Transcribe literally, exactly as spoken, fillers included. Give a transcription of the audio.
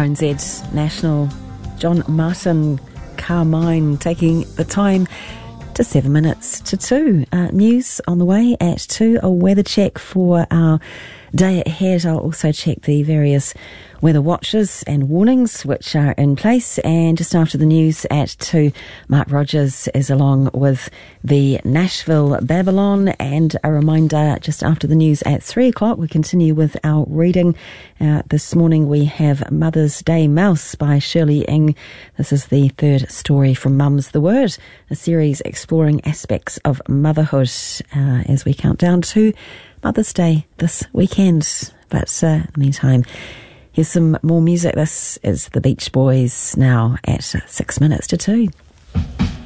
R N Z National, John Martin, Carmine, taking the time to seven minutes to two. Uh, news on the way at two. A weather check for our day ahead. I'll also check the various weather watches and warnings which are in place. And just after the news at two, Mark Rogers is along with the Nashville Babylon. And a reminder, just after the news at three o'clock, we continue with our reading. Uh, this morning we have Mother's Day Mouse by Shirley Ing. This is the third story from Mum's the Word, a series exploring aspects of motherhood uh, as we count down to Mother's Day this weekend. But uh, in the meantime, here's some more music. This is the Beach Boys now at six minutes to two.